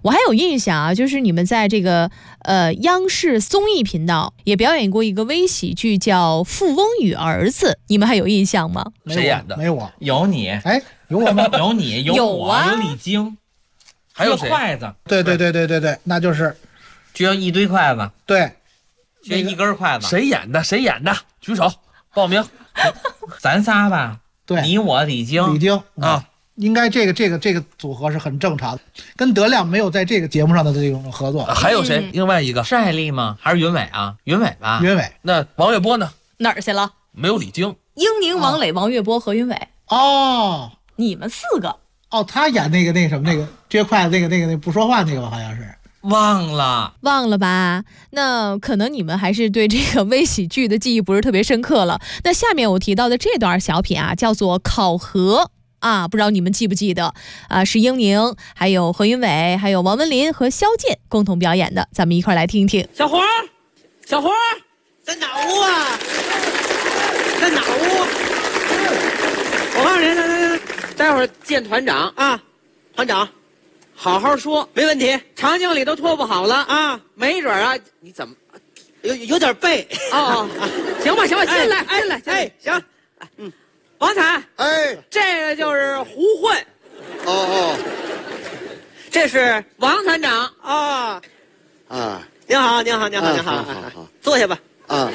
我还有印象啊，就是你们在这个央视综艺频道也表演过一个微喜剧，叫《富翁与儿子》，你们还有印象吗？ 谁演的？ 没我。 有你。 哎，有我吗？ 有你，有我，有李菁， 还有谁？ 筷子。 对，那就是就要一堆筷子。 对， 就一根筷子。 谁演的？谁演的？举手报名。 咱仨吧。 对， 你我李菁啊，应该这个组合是很正常的，跟德亮没有在这个节目上的这种合作。 还有谁？另外一个是艾丽吗？还是云伟啊？云伟吧。 云伟。 那王玥波呢？ 哪儿去了？ 没有李菁。 英宁、王磊、王玥波、何云伟。 哦， 你们4个。 哦，他演那个什么那个撅筷子那个不说话那个吧，好像是。 忘了吧？那可能你们还是对这个微喜剧的记忆不是特别深刻了。那下面我提到的这段小品啊，叫做考核啊，不知道你们记不记得啊？是英宁、还有何云伟、还有王文林和肖剑共同表演的，咱们一块来听听。 小花，在哪屋啊？在哪屋？我告诉你，来，待会儿见团长啊，团长。好好说，没问题。长经理都拖不好了啊，没准啊，你怎么有点背哦？行吧，进来，哎，行，王彩， 哎， 这个就是胡混， 哦， 这是王团长啊，您好，坐下吧啊。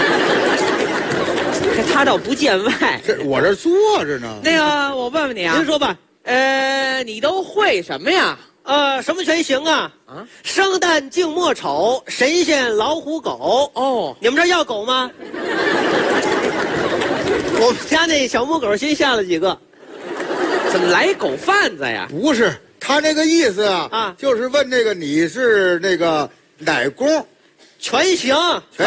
他倒不见外， 我这坐着呢。 那个，我问问你啊，您说吧。你都会什么呀？ 什么全行啊？生旦净末丑，神仙老虎狗。 哦， 你们这要狗吗？我们家那小母狗新下了几个。 怎么来狗贩子呀？ 不是，他那个意思啊，就是问那个你是那个哪工？ 全行。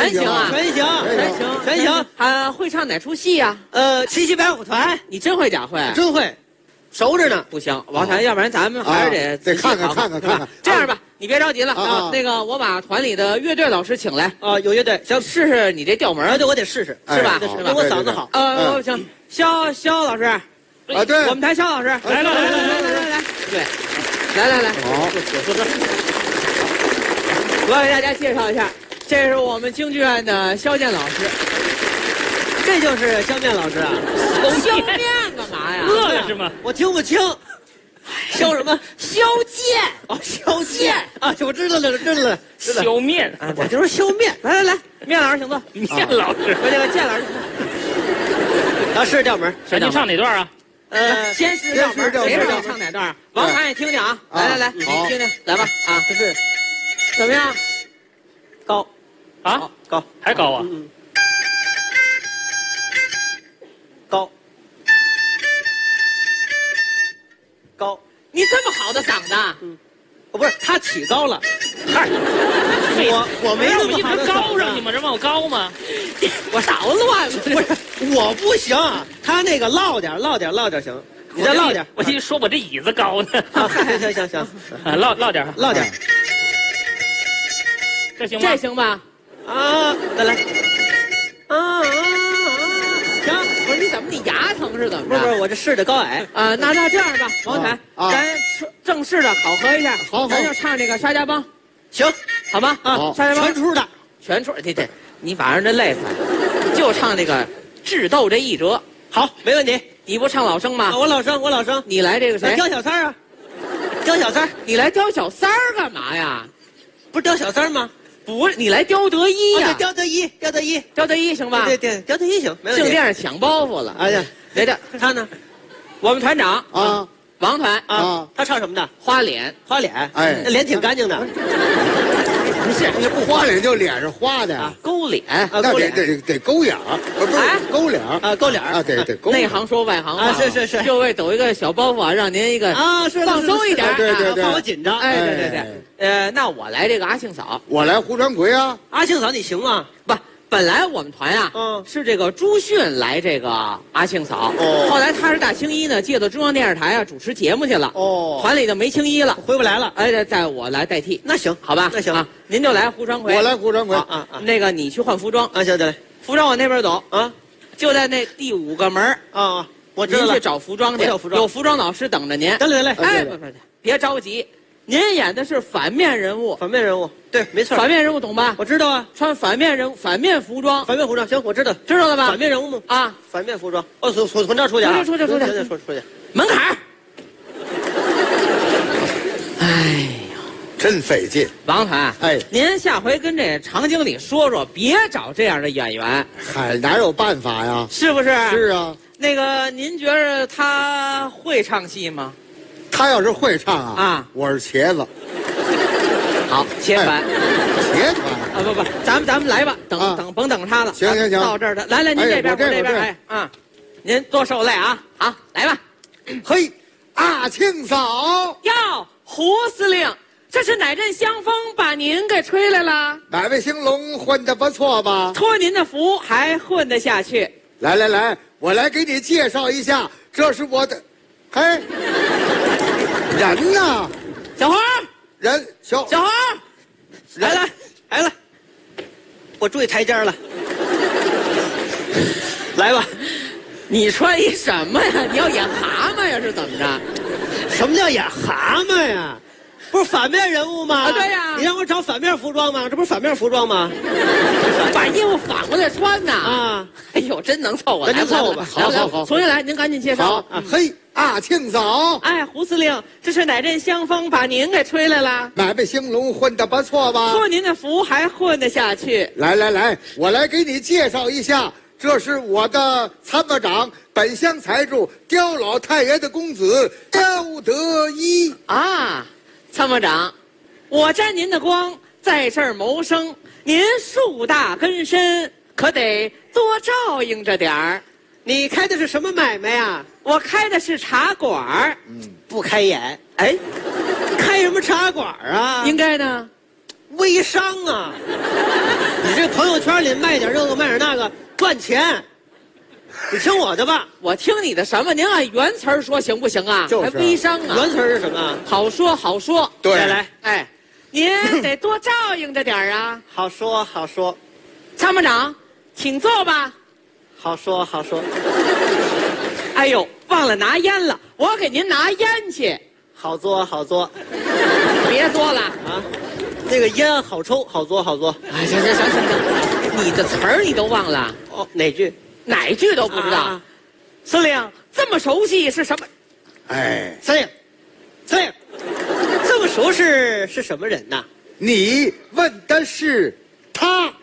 会唱哪出戏呀？ 七七白虎团。 你真会假会？ 真会。熟着呢， 不行，王团，要不然咱们还是得看看。 这样吧，你别着急了啊。那个，我把团里的乐队老师请来啊，有乐队， 行，试试你这调门， 对，我得试试， 是吧？ 因为我嗓子好。 行，肖老师啊， 对， 我们台肖老师来，对，来， 好， 坐这。我要给大家介绍一下，这是我们京剧院的肖剑老师。 这就是肖面老师啊！ 肖面干嘛呀？ 饿了是吗？我听不清。肖什么？ 肖剑哦，肖剑啊！我知道了。 肖面， 我就说肖面。来，面老师请坐。 面老师， 我这个剑老师。啊，是调门。 您唱哪段啊？先是调门，谁知道唱哪段？王盘也听听啊！来，你听听，来吧啊！ 这是怎么样？ 高啊？ 高还高啊？ 高， 你这么好的嗓子， 不是他起高了， 嗨， 我没那么好的高上去吗？这往高吗？ 我捣乱了，不是我不行，他那个唠点行，你再唠点。 我一说我这椅子高呢。 行， 唠点，这行吗？这行吧？ 啊，再来，行。 不是你怎么你牙疼是怎么着？ 不是我这试的高矮啊。那这样吧，王凯，咱正式的考核一下， 好， 咱就唱这个沙家浜， 行， 好吧？ 啊， 沙家浜全出， 对，你把人这累死了，就唱这个智斗这一折， 好，没问题。 你不唱老生吗？ 我老生， 你来这个谁？ 刁小三啊，刁小三， 你来刁小三儿干嘛呀？ 不是刁小三吗？ 不是，你来刁德一呀？ 刁德一行吧？ 对， 刁德一行，没问题。 净店上抢包袱了。 哎呀， 别的他呢？我们团长啊， 王团啊， 他唱什么的？ 花脸， 哎， 那脸挺干净的。 不是， 你不花脸就脸是花的呀？ 勾脸那得勾眼儿，不是勾脸啊，勾脸啊，得勾。 内行说外行话， 是， 就为抖一个小包袱啊，让您一个放松一点， 对， 怕我紧张。 哎，对，那我来这个阿庆嫂， 我来胡传魁啊。 阿庆嫂你行吗？ 不。本来我们团呀，是这个朱迅来这个阿庆嫂，后来他是大青衣呢，借到中央电视台啊主持节目去了，团里就没青衣了， 回不来了， 哎，在我来代替， 那行， 好吧， 那行啊，您就来胡传魁， 我来胡传魁啊，那个你去换服装啊，行， 服装往那边走啊，就在那第5个门啊，我知道了， 您去找服装去，有服装老师等着您， 得嘞， 哎，不，别着急， 您演的是反面人物， 反面人物，对，没错。 反面人物懂吧？ 我知道啊， 穿反面服装， 反面服装，行，我知道， 知道了吧？ 反面人物吗？ 啊， 反面服装。哦，从这儿出去啊！ 出去，门槛儿。哎呀， 真费劲。 王团， 哎， 您下回跟这常经理说说，别找这样的演员。 嗨，哪有办法呀？ 是不是？ 是啊。 那个，您觉着他会唱戏吗？ 他要是会唱啊，我是茄子。 好，茄团， 茄团啊，不，咱们来吧，甭等他了。 行， 到这儿的，来，您这边，我这边，哎啊，您多受累啊，好，来吧。 嘿，庆嫂， 哟，胡司令，这是哪阵香风把您给吹来了？ 哪位兴隆混得不错吧？ 托您的福，还混得下去。 来，我来给你介绍一下，这是我的，嘿，人呢？ 小花， 人小花，来， 我注意台阶了。来吧， 你穿一什么呀？你要演蛤蟆呀？是怎么着？ 什么叫演蛤蟆呀？不是反面人物吗？ 啊，对呀。 你让我找反面服装吗？这不是反面服装吗？ 把衣服反过来穿呐！ 啊， 哎呦，真能凑合！ 咱凑合吧。 好，重新来，您赶紧介绍。 嘿，庆嫂， 哎，胡司令，这是哪阵香风把您给吹来了？ 哪位兴隆混得不错吧？ 托您的福，还混得下去。 来，我来给你介绍一下，这是我的参谋长，本乡财主刁老太爷的公子刁德一啊。参谋长，我沾您的光，在这儿谋生，您树大根深，可得多照应着点儿。 你开的是什么买卖呀？ 我开的是茶馆儿。 不开眼。 哎， 开什么茶馆啊？ 应该呢， 微商啊！你这朋友圈里卖点这个卖点那个赚钱，你听我的吧。 我听你的什么？您按原词儿说行不行啊？ 就是还微商啊？ 原词儿是什么？ 好说。 对， 来， 哎，您得多照应着点儿啊。 好说。 参谋长，请坐吧。 好说。 哎呦，忘了拿烟了，我给您拿烟去。 好做。 别作了啊！那个烟好抽，好做。 哎，行，你的词儿你都忘了？ 哦，哪句？ 哪句都不知道。司令这么熟悉是什么？ 哎， 司令，这么熟是什么人呐？ 你问的是他。